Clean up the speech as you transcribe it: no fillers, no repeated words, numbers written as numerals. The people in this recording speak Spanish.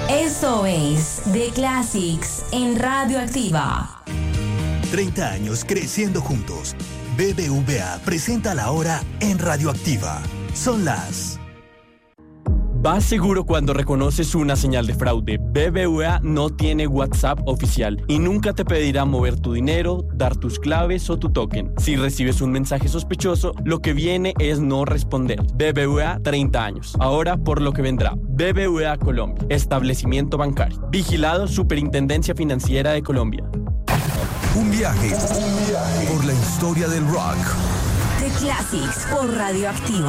Eso es The Classics en Radioactiva. 30 años creciendo juntos. BBVA presenta la hora en Radioactiva. Son las... Vas seguro cuando reconoces una señal de fraude. BBVA no tiene WhatsApp oficial y nunca te pedirá mover tu dinero, dar tus claves o tu token. Si recibes un mensaje sospechoso, lo que viene es no responder. BBVA 30 años. Ahora por lo que vendrá. BBVA Colombia. Establecimiento bancario. Vigilado Superintendencia Financiera de Colombia. Un viaje por la historia del rock. The Classics por Radioactiva.